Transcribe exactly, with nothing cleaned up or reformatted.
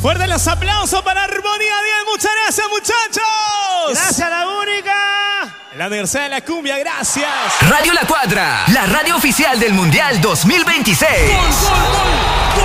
Fuerte los aplausos para Armonía diez. Muchas gracias, muchachos. Gracias, La Única. La Universidad de la Cumbia, gracias. Radio La Cuadra, la radio oficial del Mundial dos mil veintiséis. ¡Gol, gol, gol!